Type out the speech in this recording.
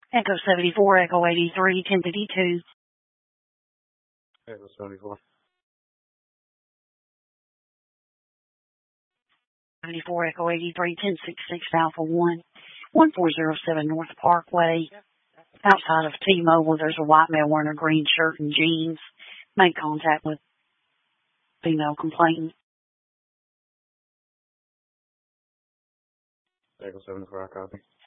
Echo 74, Echo 83, 1052. Echo 74. 74, Echo 83, 1066, Alpha 1, 1407 North Parkway. Outside of T-Mobile, there's a white male wearing a green shirt and jeans. Make contact with female complainant. Echo 74, I copy.